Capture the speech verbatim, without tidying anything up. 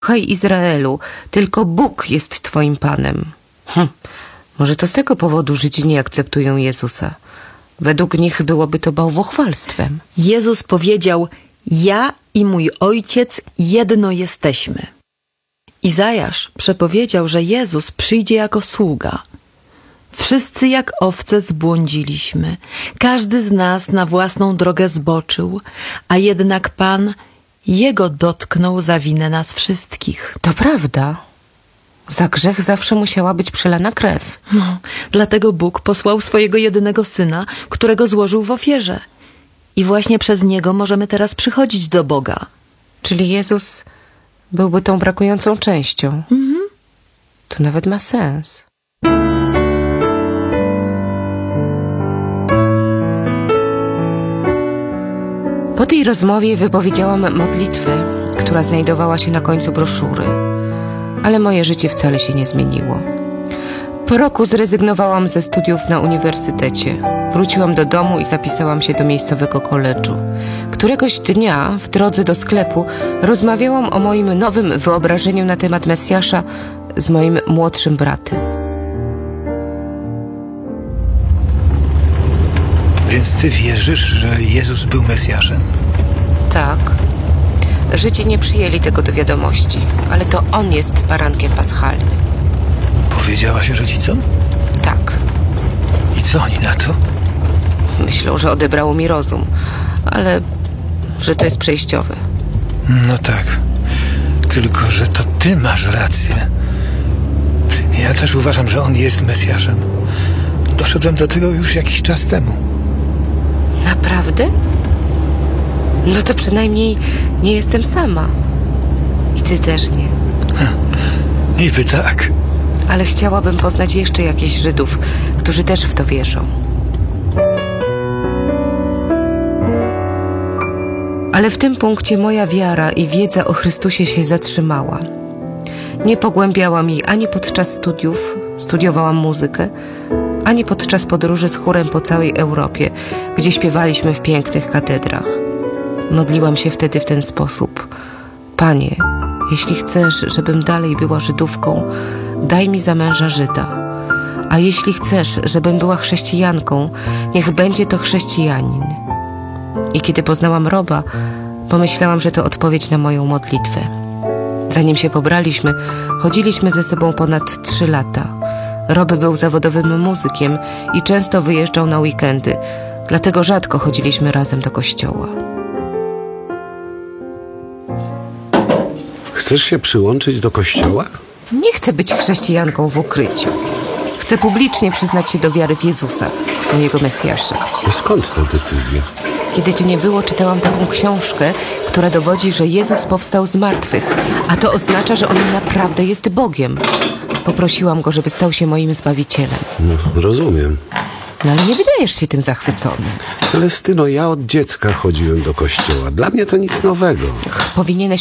Słuchaj, Izraelu, tylko Bóg jest twoim Panem. Hm, może to z tego powodu Żydzi nie akceptują Jezusa. Według nich byłoby to bałwochwalstwem. Jezus powiedział: ja i mój Ojciec jedno jesteśmy. Izajasz przepowiedział, że Jezus przyjdzie jako sługa. Wszyscy jak owce zbłądziliśmy. Każdy z nas na własną drogę zboczył, a jednak Pan Jego dotknął za winę nas wszystkich. To prawda. Za grzech zawsze musiała być przelana krew. No, dlatego Bóg posłał swojego jedynego Syna, którego złożył w ofierze. I właśnie przez Niego możemy teraz przychodzić do Boga. Czyli Jezus byłby tą brakującą częścią. Mhm. To nawet ma sens. Po tej rozmowie wypowiedziałam modlitwę, która znajdowała się na końcu broszury. Ale moje życie wcale się nie zmieniło. Po roku zrezygnowałam ze studiów na uniwersytecie. Wróciłam do domu i zapisałam się do miejscowego koledżu. Któregoś dnia w drodze do sklepu rozmawiałam o moim nowym wyobrażeniu na temat Mesjasza z moim młodszym bratem. Więc ty wierzysz, że Jezus był Mesjaszem? Tak. Żydzi nie przyjęli tego do wiadomości, ale to On jest barankiem paschalnym. Powiedziałaś rodzicom? Tak. I co oni na to? Myślą, że odebrało mi rozum, ale że to jest przejściowe. No tak. Tylko, że to ty masz rację. Ja też uważam, że On jest Mesjaszem. Doszedłem do tego już jakiś czas temu. Naprawdę? No to przynajmniej nie jestem sama. I ty też nie. Niby tak. Ale chciałabym poznać jeszcze jakichś Żydów, którzy też w to wierzą. Ale w tym punkcie moja wiara i wiedza o Chrystusie się zatrzymała. Nie pogłębiałam jej ani podczas studiów, studiowałam muzykę, ani podczas podróży z chórem po całej Europie, gdzie śpiewaliśmy w pięknych katedrach. Modliłam się wtedy w ten sposób: Panie, jeśli chcesz, żebym dalej była Żydówką, daj mi za męża Żyda. A jeśli chcesz, żebym była chrześcijanką, niech będzie to chrześcijanin. I kiedy poznałam Roba, pomyślałam, że to odpowiedź na moją modlitwę. Zanim się pobraliśmy, chodziliśmy ze sobą ponad trzy lata. Rob był zawodowym muzykiem i często wyjeżdżał na weekendy, dlatego rzadko chodziliśmy razem do kościoła. Chcesz się przyłączyć do kościoła? Nie chcę być chrześcijanką w ukryciu. Chcę publicznie przyznać się do wiary w Jezusa, mojego Mesjasza. A skąd ta decyzja? Kiedy cię nie było, czytałam taką książkę, która dowodzi, że Jezus powstał z martwych, a to oznacza, że On naprawdę jest Bogiem. Poprosiłam Go, żeby stał się moim Zbawicielem. No, rozumiem. No ale nie wydajesz się tym zachwycony. Celestyno, ja od dziecka chodziłem do kościoła. Dla mnie to nic nowego. Powinieneś